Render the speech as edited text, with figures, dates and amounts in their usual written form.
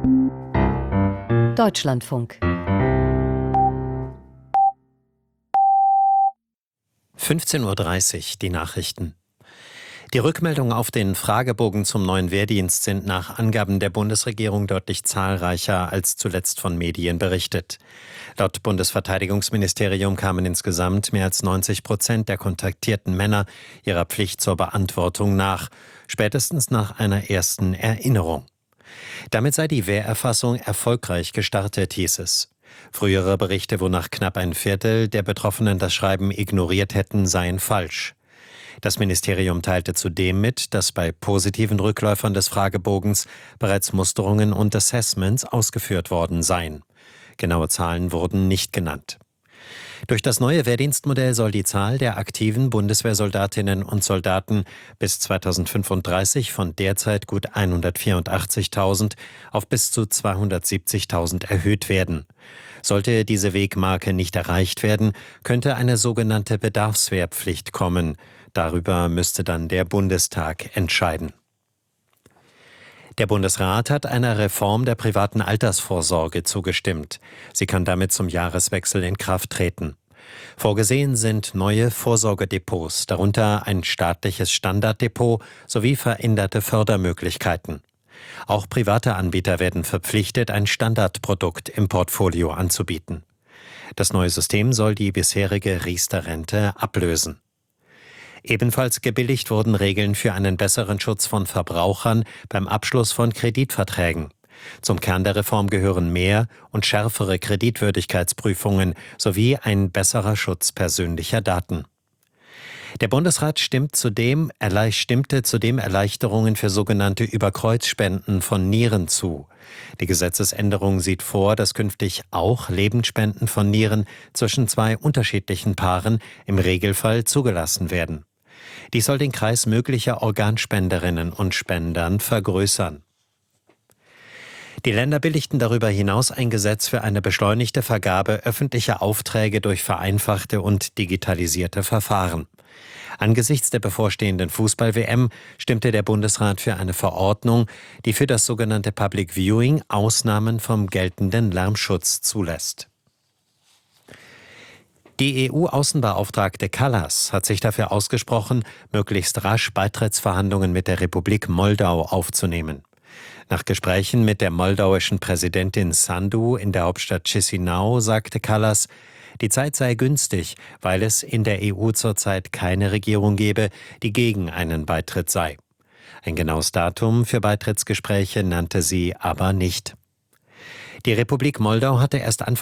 Deutschlandfunk 15:30 Uhr, die Nachrichten. Die Rückmeldungen auf den Fragebogen zum neuen Wehrdienst sind nach Angaben der Bundesregierung deutlich zahlreicher als zuletzt von Medien berichtet. Laut Bundesverteidigungsministerium kamen insgesamt mehr als 90% der kontaktierten Männer ihrer Pflicht zur Beantwortung nach, spätestens nach einer ersten Erinnerung. Damit sei die Wehrerfassung erfolgreich gestartet, hieß es. Frühere Berichte, wonach knapp ein Viertel der Betroffenen das Schreiben ignoriert hätten, seien falsch. Das Ministerium teilte zudem mit, dass bei positiven Rückläufern des Fragebogens bereits Musterungen und Assessments ausgeführt worden seien. Genaue Zahlen wurden nicht genannt. Durch das neue Wehrdienstmodell soll die Zahl der aktiven Bundeswehrsoldatinnen und Soldaten bis 2035 von derzeit gut 184.000 auf bis zu 270.000 erhöht werden. Sollte diese Wegmarke nicht erreicht werden, könnte eine sogenannte Bedarfswehrpflicht kommen. Darüber müsste dann der Bundestag entscheiden. Der Bundesrat hat einer Reform der privaten Altersvorsorge zugestimmt. Sie kann damit zum Jahreswechsel in Kraft treten. Vorgesehen sind neue Vorsorgedepots, darunter ein staatliches Standarddepot sowie veränderte Fördermöglichkeiten. Auch private Anbieter werden verpflichtet, ein Standardprodukt im Portfolio anzubieten. Das neue System soll die bisherige Riester-Rente ablösen. Ebenfalls gebilligt wurden Regeln für einen besseren Schutz von Verbrauchern beim Abschluss von Kreditverträgen. Zum Kern der Reform gehören mehr und schärfere Kreditwürdigkeitsprüfungen sowie ein besserer Schutz persönlicher Daten. Der Bundesrat stimmte zudem Erleichterungen für sogenannte Überkreuzspenden von Nieren zu. Die Gesetzesänderung sieht vor, dass künftig auch Lebensspenden von Nieren zwischen zwei unterschiedlichen Paaren im Regelfall zugelassen werden. Dies soll den Kreis möglicher Organspenderinnen und Spendern vergrößern. Die Länder billigten darüber hinaus ein Gesetz für eine beschleunigte Vergabe öffentlicher Aufträge durch vereinfachte und digitalisierte Verfahren. Angesichts der bevorstehenden Fußball-WM stimmte der Bundesrat für eine Verordnung, die für das sogenannte Public Viewing Ausnahmen vom geltenden Lärmschutz zulässt. Die EU-Außenbeauftragte Kallas hat sich dafür ausgesprochen, möglichst rasch Beitrittsverhandlungen mit der Republik Moldau aufzunehmen. Nach Gesprächen mit der moldauischen Präsidentin Sandu in der Hauptstadt Chișinău sagte Kallas, die Zeit sei günstig, weil es in der EU zurzeit keine Regierung gebe, die gegen einen Beitritt sei. Ein genaues Datum für Beitrittsgespräche nannte sie aber nicht. Die Republik Moldau hatte erst Anfang